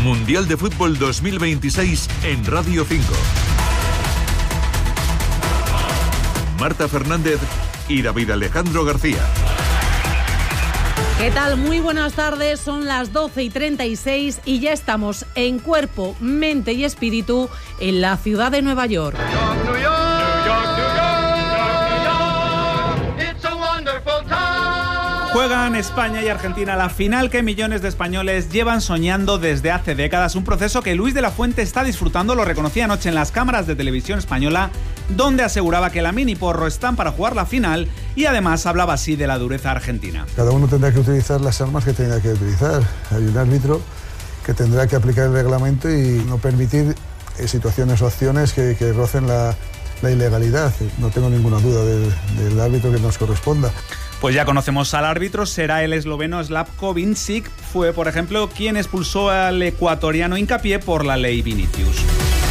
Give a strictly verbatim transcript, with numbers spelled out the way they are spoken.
Mundial de Fútbol dos mil veintiséis en Radio cinco. Marta Fernández y David Alejandro García. ¿Qué tal? Muy buenas tardes, son las doce y treinta y seis y ya estamos en cuerpo, mente y espíritu en la ciudad de Nueva York. New York, New York, New York, New York. It's a wonderful time. Juegan España y Argentina la final que millones de españoles llevan soñando desde hace décadas, un proceso que Luis de la Fuente está disfrutando, lo reconocía anoche en las cámaras de televisión española, donde aseguraba que la mini porro están para jugar la final y además hablaba así de la dureza argentina. Cada uno tendrá que utilizar las armas que tenga que utilizar. Hay un árbitro que tendrá que aplicar el reglamento y no permitir eh, situaciones o acciones que, que rocen la, la ilegalidad. No tengo ninguna duda del, del árbitro que nos corresponda. Pues ya conocemos al árbitro, será el esloveno Slavko Vincic. Fue, por ejemplo, quien expulsó al ecuatoriano Hincapié por la ley Vinicius.